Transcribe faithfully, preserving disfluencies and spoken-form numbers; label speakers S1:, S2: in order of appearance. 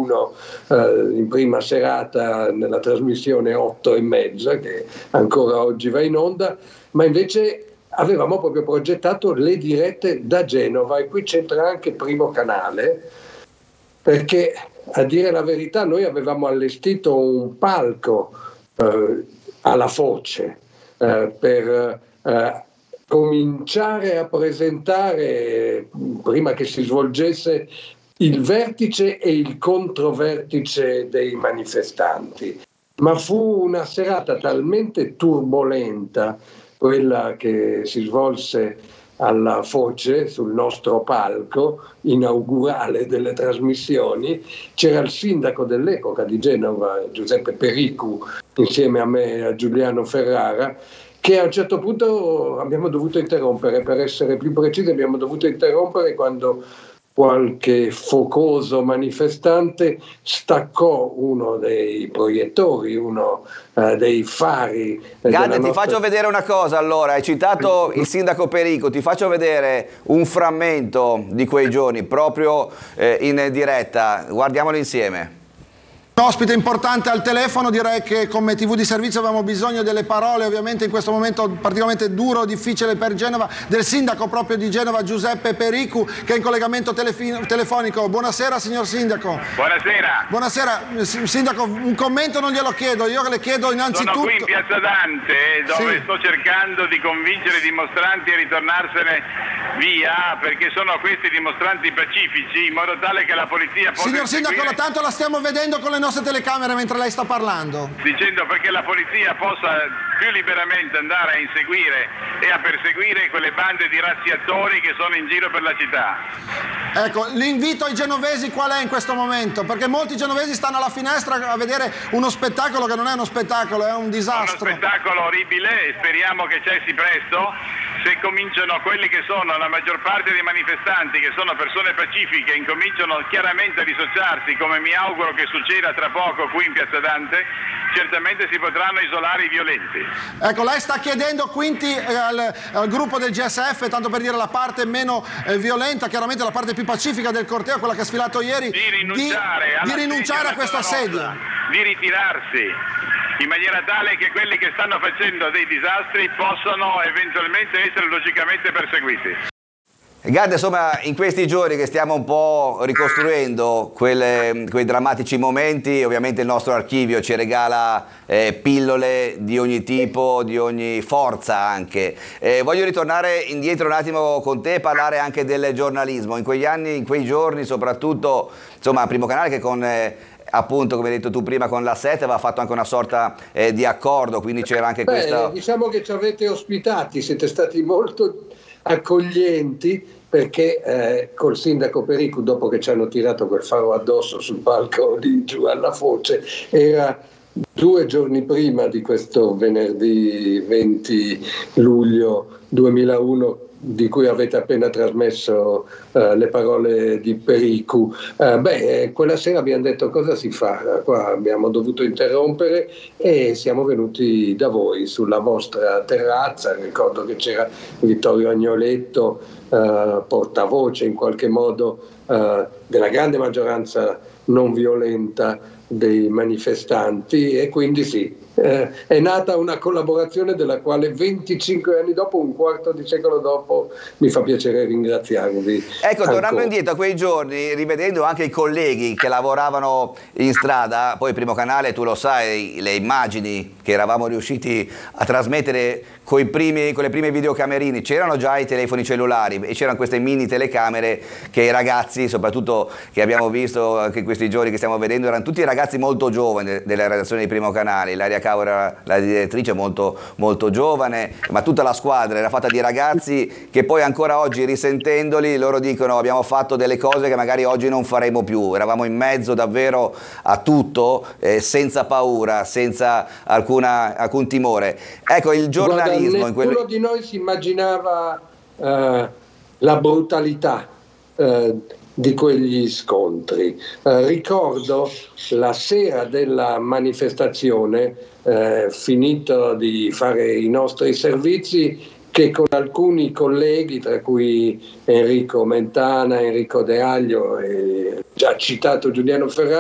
S1: uno eh, in prima serata nella trasmissione otto e mezza, che ancora oggi va in onda, ma invece avevamo proprio progettato le dirette da Genova, e qui c'entra anche Primo Canale, perché a dire la verità noi avevamo allestito un palco eh, alla Foce eh, per eh, cominciare a presentare, prima che si svolgesse, il vertice e il controvertice dei manifestanti. Ma fu una serata talmente turbolenta, quella che si svolse alla Foce, sul nostro palco inaugurale delle trasmissioni. C'era il sindaco dell'epoca di Genova, Giuseppe Pericu, insieme a me e a Giuliano Ferrara, che a un certo punto abbiamo dovuto interrompere. Per essere più precisi, abbiamo dovuto interrompere quando qualche focoso manifestante staccò uno dei proiettori, uno uh, dei fari.
S2: Gadde, ti nostra... faccio vedere una cosa allora. Hai citato il sindaco Perico, ti faccio vedere un frammento di quei giorni proprio eh, in diretta. Guardiamolo insieme.
S3: Un ospite importante al telefono, direi che come tivù di servizio avevamo bisogno delle parole, ovviamente in questo momento particolarmente duro, difficile per Genova, del sindaco proprio di Genova, Giuseppe Pericu, che è in collegamento telefonico. Buonasera signor sindaco.
S4: Buonasera.
S3: Buonasera, sindaco, un commento non glielo chiedo, io le chiedo innanzitutto...
S4: Sono qui in Piazza Dante, dove sì. sto cercando di convincere i dimostranti a ritornarsene via, perché sono questi dimostranti pacifici, in modo tale che la polizia possa...
S3: Signor sindaco,
S4: seguire...
S3: tanto la stiamo vedendo con le nostre telecamere mentre lei sta parlando.
S4: Dicendo perché la polizia possa più liberamente andare a inseguire e a perseguire quelle bande di razziatori che sono in giro per la città.
S3: Ecco, l'invito ai genovesi qual è in questo momento? Perché molti genovesi stanno alla finestra a vedere uno spettacolo che non è uno spettacolo, è un disastro.
S4: È uno spettacolo orribile e speriamo che cessi presto. Se cominciano quelli che sono la maggior parte dei manifestanti, che sono persone pacifiche, incominciano chiaramente a dissociarsi, come mi auguro che succeda tra poco qui in Piazza Dante, certamente si potranno isolare i violenti.
S3: Ecco, lei sta chiedendo quindi eh, al, al gruppo del G S F, tanto per dire la parte meno eh, violenta, chiaramente la parte più pacifica del corteo, quella che ha sfilato ieri,
S4: di rinunciare,
S3: di, di rinunciare a questo assedio,
S4: di ritirarsi, in maniera tale che quelli che stanno facendo dei disastri possano eventualmente essere logicamente perseguiti.
S2: Gadde, insomma, in questi giorni che stiamo un po' ricostruendo quelle, quei drammatici momenti, ovviamente il nostro archivio ci regala eh, pillole di ogni tipo, di ogni forza anche. Eh, voglio ritornare indietro un attimo con te e parlare anche del giornalismo. In quegli anni, in quei giorni soprattutto, insomma, Primo Canale che con... Eh, appunto, come hai detto tu prima, con la sette aveva fatto anche una sorta eh, di accordo, quindi c'era anche
S1: Beh,
S2: questa...
S1: Diciamo che ci avete ospitati, siete stati molto accoglienti, perché eh, col sindaco Pericu, dopo che ci hanno tirato quel faro addosso sul palco lì giù alla Foce, era due giorni prima di questo venerdì venti luglio duemilauno, di cui avete appena trasmesso uh, le parole di Pericu. Uh, beh, quella sera abbiamo detto cosa si fa, qua abbiamo dovuto interrompere e siamo venuti da voi sulla vostra terrazza. Ricordo che c'era Vittorio Agnoletto, uh, portavoce in qualche modo uh, della grande maggioranza non violenta dei manifestanti, e quindi sì, eh, è nata una collaborazione della quale venticinque anni dopo, un quarto di secolo dopo, mi fa piacere ringraziarvi.
S2: Ecco, tornando
S1: ancora.
S2: indietro a quei giorni, rivedendo anche i colleghi che lavoravano in strada, poi Primo Canale, tu lo sai, le immagini che eravamo riusciti a trasmettere coi primi, con le prime videocamerini, c'erano già i telefoni cellulari e c'erano queste mini telecamere che i ragazzi, soprattutto che abbiamo visto anche in questi giorni che stiamo vedendo, erano tutti ragazzi molto giovani della redazione di Primo Canale. Ilaria Cavo era la direttrice, molto, molto giovane, ma tutta la squadra era fatta di ragazzi che poi ancora oggi, risentendoli, loro dicono abbiamo fatto delle cose che magari oggi non faremo più, eravamo in mezzo davvero a tutto, eh, senza paura, senza alcuna, alcun timore. Ecco, il giornalismo...
S1: Guarda, nessuno
S2: in quelle...
S1: di noi si immaginava eh, la brutalità eh, di quegli scontri. Eh, ricordo la sera della manifestazione, eh, finito di fare i nostri servizi, che con alcuni colleghi, tra cui Enrico Mentana, Enrico De Aglio e già citato Giuliano Ferrara,